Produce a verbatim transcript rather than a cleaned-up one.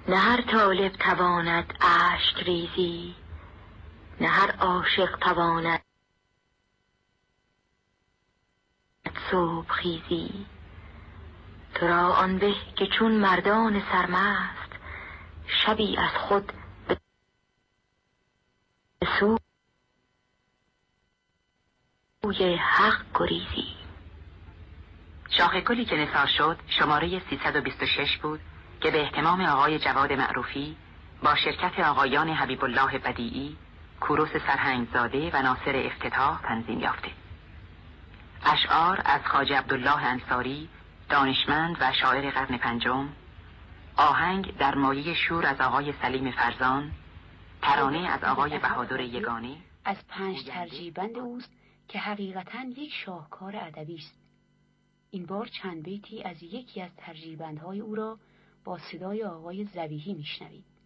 نه هر طالب تواند اشک ریزی، نه هر عاشق تواند صبح خیزی. تو را آن به که چون مردان سرمست، شبی از خود به سوی حق گریزی. شاخ گلی که نثار شد شماره سیصد و بیست و شش بود که به اهتمام آقای جواد معروفی با شرکت آقایان حبیب الله بدیعی، کوروس سرهنگزاده و ناصر افتتاح تنظیم یافته. اشعار از خواجه عبدالله انصاری، دانشمند و شاعر قرن پنجم، آهنگ در مایه شور از آقای سلیم فرزان، ترانه از آقای بهادر یگانه. از پنج ترجیبند اوست که حقیقتاً یک شاهکار ادبی است. این بار چند بیتی از یکی از ترجیبندهای او را با صدای آقای ذبیحی میشنوید.